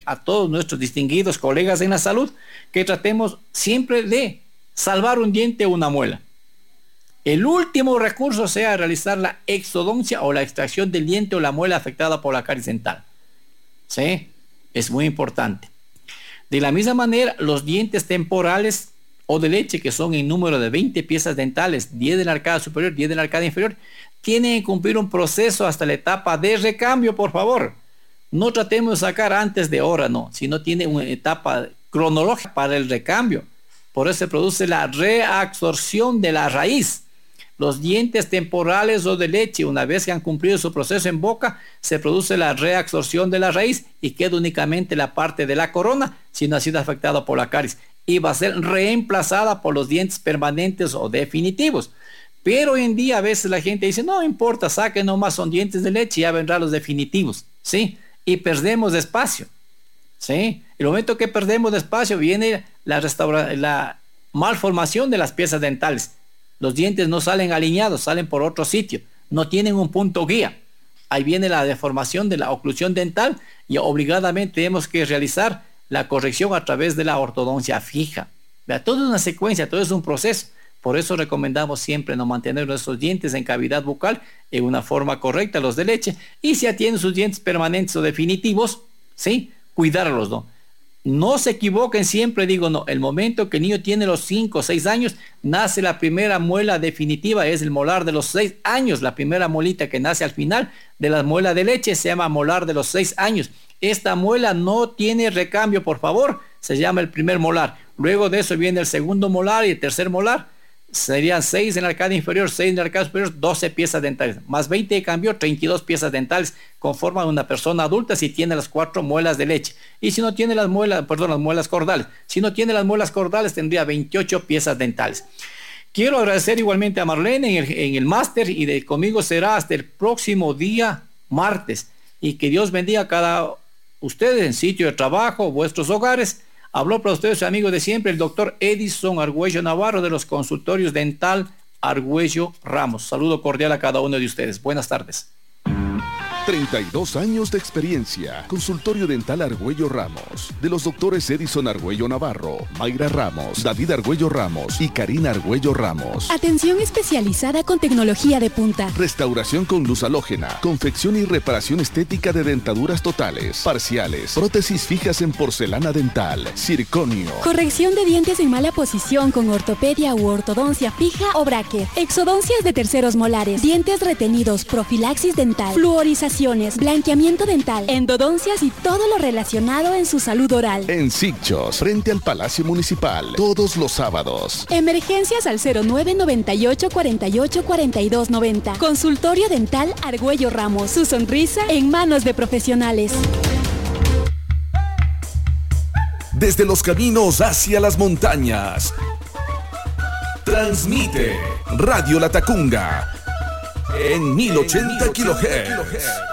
a todos nuestros distinguidos colegas en la salud que tratemos siempre de salvar un diente o una muela. El último recurso sea realizar la exodoncia o la extracción del diente o la muela afectada por la caries dental. ¿Sí? Es muy importante. De la misma manera, los dientes temporales o de leche, que son en número de 20 piezas dentales, 10 de la arcada superior, 10 de la arcada inferior, tienen que cumplir un proceso hasta la etapa de recambio, por favor. No tratemos de sacar antes de hora, no, sino tiene una etapa cronológica para el recambio. Por eso se produce la reabsorción de la raíz. Los dientes temporales o de leche, una vez que han cumplido su proceso en boca, se produce la reabsorción de la raíz y queda únicamente la parte de la corona si no ha sido afectada por la caries, y va a ser reemplazada por los dientes permanentes o definitivos. Pero hoy en día a veces la gente dice, no importa, saquen nomás, son dientes de leche y ya vendrán los definitivos, ¿sí? Y perdemos espacio, ¿sí? El momento que perdemos espacio viene la malformación de las piezas dentales. Los dientes no salen alineados, salen por otro sitio, no tienen un punto guía. Ahí viene la deformación de la oclusión dental y obligadamente tenemos que realizar la corrección a través de la ortodoncia fija. Vea, todo es una secuencia, todo es un proceso. Por eso recomendamos siempre no mantener nuestros dientes en cavidad bucal en una forma correcta, los de leche, y si atienden sus dientes permanentes o definitivos, ¿sí? Cuidarlos, ¿no? No se equivoquen, siempre digo, no, el momento que el niño tiene los 5 o 6 años, nace la primera muela definitiva, es el molar de los 6 años, la primera muelita que nace al final de la muela de leche se llama molar de los 6 años. Esta muela no tiene recambio, por favor, se llama el primer molar. Luego de eso viene el segundo molar y el tercer molar. Serían 6 en la arcada inferior, 6 en la arcada superior, 12 piezas dentales. Más 20 de cambio, 32 piezas dentales conforman una persona adulta si tiene las 4 muelas de leche. Y si no tiene las muelas cordales. Si no tiene las muelas cordales, tendría 28 piezas dentales. Quiero agradecer igualmente a Marlene en el máster y conmigo será hasta el próximo día martes. Y que Dios bendiga a cada ustedes en sitio de trabajo, vuestros hogares. Habló para ustedes su amigo de siempre, el doctor Edison Argüello Navarro, de los consultorios dental Argüello Ramos. Saludo cordial a cada uno de ustedes. Buenas tardes. 32 años de experiencia. Consultorio Dental Argüello Ramos. De los doctores Edison Argüello Navarro, Mayra Ramos, David Argüello Ramos y Karina Argüello Ramos. Atención especializada con tecnología de punta. Restauración con luz halógena. Confección y reparación estética de dentaduras totales, parciales, prótesis fijas en porcelana dental, circonio. Corrección de dientes en mala posición con ortopedia u ortodoncia fija o bracket. Exodoncias de terceros molares. Dientes retenidos, profilaxis dental, fluorización, blanqueamiento dental, endodoncias y todo lo relacionado en su salud oral. En Sitges, frente al Palacio Municipal, todos los sábados. Emergencias al 0998 48 42 90. Consultorio Dental Argüello Ramos. Su sonrisa en manos de profesionales. Desde los caminos hacia las montañas, transmite Radio La Tacunga en 1080 kHz.